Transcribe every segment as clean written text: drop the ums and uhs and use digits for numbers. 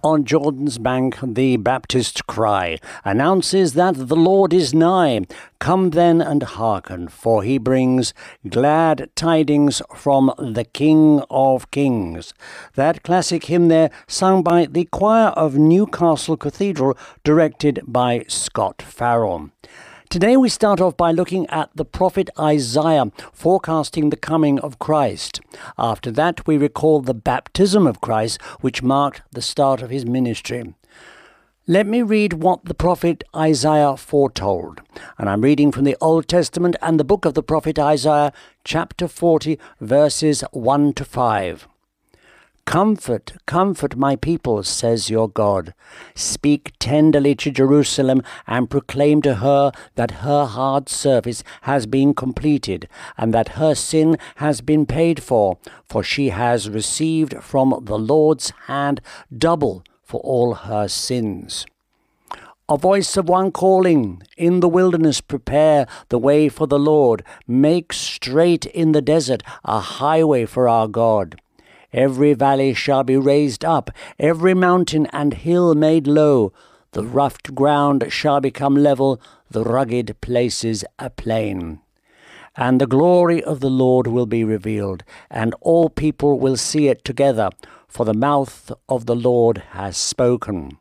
On Jordan's bank the Baptist cry announces that the Lord is nigh. Come then and hearken, for he brings glad tidings from the King of Kings. That classic hymn there, sung by the choir of Newcastle Cathedral, directed by Scott Farrell. Today we start off by looking at the prophet Isaiah forecasting the coming of Christ. After that we recall the baptism of Christ, which marked the start of his ministry. Let me read what the prophet Isaiah foretold. And I'm reading from the Old Testament and the book of the prophet Isaiah, chapter 40, verses 1 to 5. Comfort, comfort my people, says your God. Speak tenderly to Jerusalem and proclaim to her that her hard service has been completed and that her sin has been paid for she has received from the Lord's hand double for all her sins. A voice of one calling, in the wilderness prepare the way for the Lord, make straight in the desert a highway for our God. Every valley shall be raised up, every mountain and hill made low. The rough ground shall become level, the rugged places a plain. And the glory of the Lord will be revealed, and all people will see it together, for the mouth of the Lord has spoken.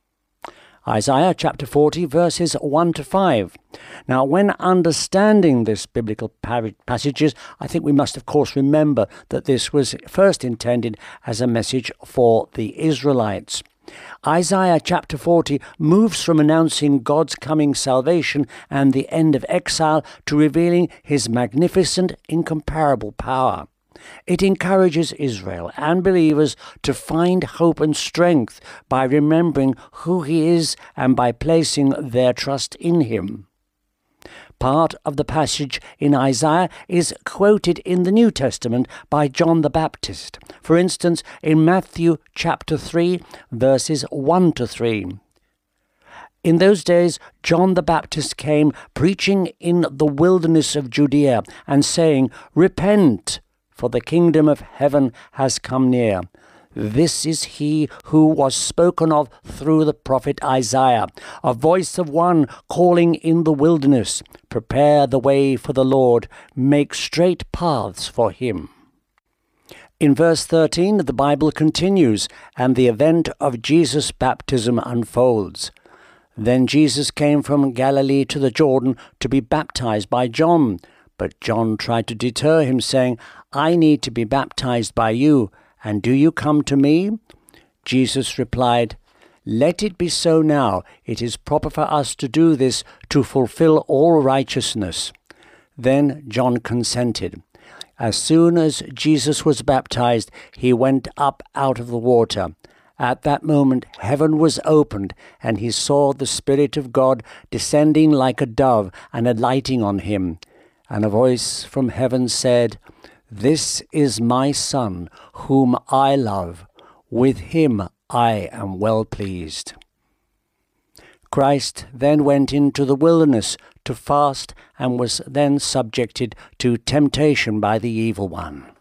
Isaiah chapter 40, verses 1 to 5. Now, when understanding this biblical passages, I think we must, of course, remember that this was first intended as a message for the Israelites. Isaiah chapter 40 moves from announcing God's coming salvation and the end of exile to revealing his magnificent, incomparable power. It encourages Israel and believers to find hope and strength by remembering who he is and by placing their trust in him. Part of the passage in Isaiah is quoted in the New Testament by John the Baptist. For instance, in Matthew chapter 3, verses 1 to 3. In those days, John the Baptist came preaching in the wilderness of Judea and saying, Repent, for the kingdom of heaven has come near. This is he who was spoken of through the prophet Isaiah, a voice of one calling in the wilderness, Prepare the way for the Lord, make straight paths for him. In verse 13, the Bible continues, and the event of Jesus' baptism unfolds. Then Jesus came from Galilee to the Jordan to be baptized by John. But John tried to deter him, saying, I need to be baptized by you, and do you come to me? Jesus replied, Let it be so now. It is proper for us to do this to fulfill all righteousness. Then John consented. As soon as Jesus was baptized, he went up out of the water. At that moment heaven was opened, and he saw the Spirit of God descending like a dove and alighting on him. And a voice from heaven said, This is my Son, whom I love. With him I am well pleased. Christ then went into the wilderness to fast and was then subjected to temptation by the evil one.